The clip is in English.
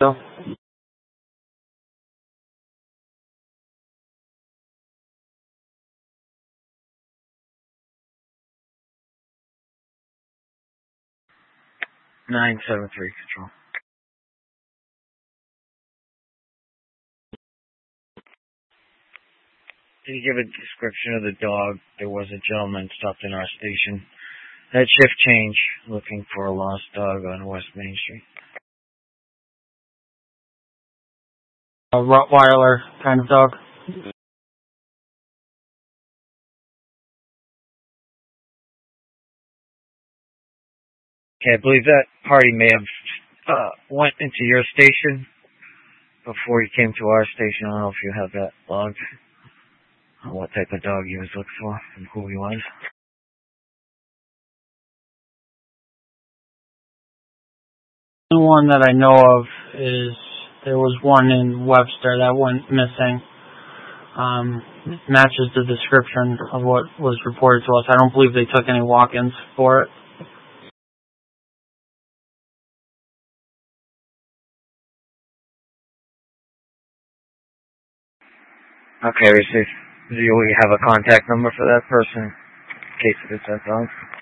So, Nine seven three control. Did you give a description of the dog? There was a gentleman stopped in our station. That shift change, looking for a lost dog on West Main Street. A Rottweiler kind of dog. Okay, I believe that party may have went into your station before he came to our station. I don't know if you have that logged. What type of dog he was looking for and who he was. The one that I know of is there was one in Webster that went missing. Matches the description of what was reported to us. I don't believe they took any walk-ins for it. Okay, received. Do you have a contact number for that person in case it is that dog?